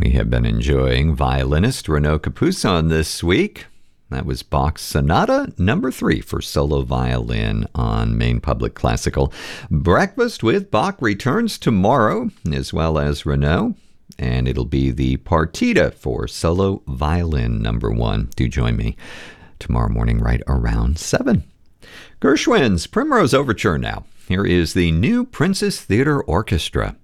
We have been enjoying violinist Renaud Capuçon this week. That was Bach's Sonata No. 3 for solo violin on Maine Public Classical. Breakfast with Bach returns tomorrow, as well as Renaud, and it'll be the Partita for solo violin No. 1. Do join me tomorrow morning right around 7. Gershwin's Primrose Overture now. Here is the New Princess Theater Orchestra.